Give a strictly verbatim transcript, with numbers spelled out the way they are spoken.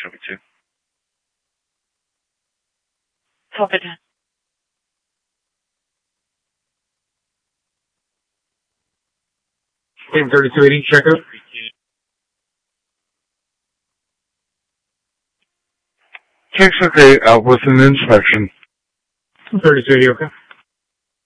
Chevy two. Copy that. Team thirty-two eighty, check out. Checks okay, out with an inspection. thirty-two eighty, okay.